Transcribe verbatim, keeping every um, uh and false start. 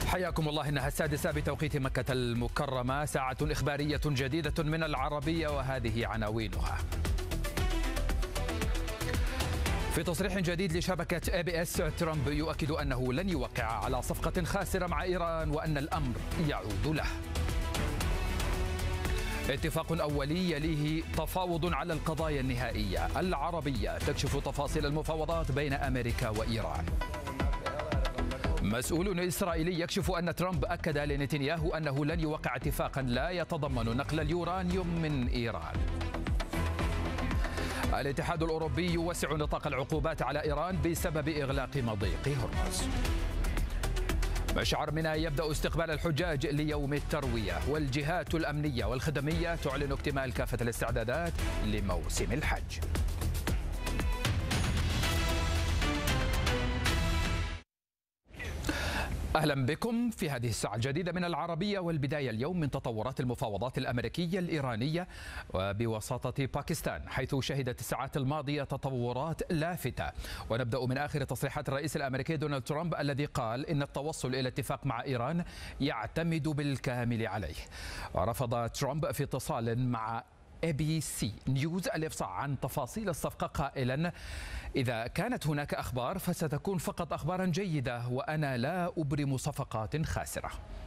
حياكم الله. إنها السادسة بتوقيت مكة المكرمة، ساعة إخبارية جديدة من العربية وهذه عناوينها. في تصريح جديد لشبكة إيه بي إس، ترامب يؤكد أنه لن يوقع على صفقة خاسرة مع إيران وأن الأمر يعود له. اتفاق أولي يليه تفاوض على القضايا النهائية. العربية تكشف تفاصيل المفاوضات بين أمريكا وإيران. مسؤول إسرائيلي يكشف أن ترامب أكد لنتنياهو أنه لن يوقع اتفاقا لا يتضمن نقل اليورانيوم من إيران. الاتحاد الأوروبي يوسع نطاق العقوبات على إيران بسبب إغلاق مضيق هرمز. مشعر منى يبدأ استقبال الحجاج ليوم التروية، والجهات الأمنية والخدمية تعلن اكتمال كافة الاستعدادات لموسم الحج. أهلا بكم في هذه الساعة الجديدة من العربية، والبداية اليوم من تطورات المفاوضات الأمريكية الإيرانية وبوساطة باكستان، حيث شهدت الساعات الماضية تطورات لافتة. ونبدأ من آخر تصريحات الرئيس الأمريكي دونالد ترامب الذي قال إن التوصل إلى اتفاق مع إيران يعتمد بالكامل عليه. ورفض ترامب في اتصال مع إيه بي سي نيوز الإفصاح عن تفاصيل الصفقة، قائلا: إذا كانت هناك أخبار فستكون فقط أخبارا جيدة، وأنا لا أبرم صفقات خاسرة.